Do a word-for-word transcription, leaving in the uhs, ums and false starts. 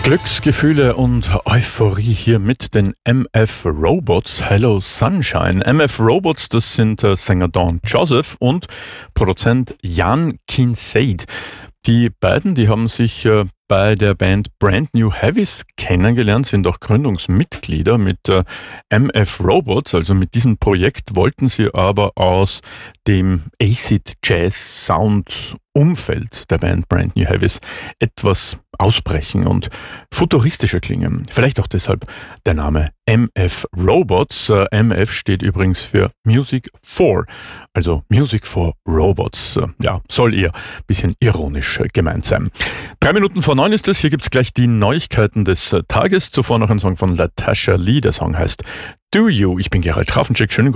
Glücksgefühle und Euphorie hier mit den M F Robots. Hello Sunshine. M F Robots, das sind äh, Sänger Don Joseph und Produzent Jan Kincaid. Die beiden, die haben sich äh, bei der Band Brand New Heavies kennengelernt, sind auch Gründungsmitglieder mit äh, M F Robots. Also mit diesem Projekt wollten sie aber aus dem Acid Jazz Sound Umfeld der Band Brand New Heavies etwas ausbrechen und futuristischer klingen. Vielleicht auch deshalb der Name M F Robots. Äh, M F steht übrigens für Music for, also Music for Robots. Äh, ja, soll eher ein bisschen ironisch äh, gemeint sein. Drei Minuten vor neun ist es. Hier gibt's gleich die Neuigkeiten des äh, Tages. Zuvor noch ein Song von Latasha Lee. Der Song heißt Do You. Ich bin Gerald Trafenczyk. Schönen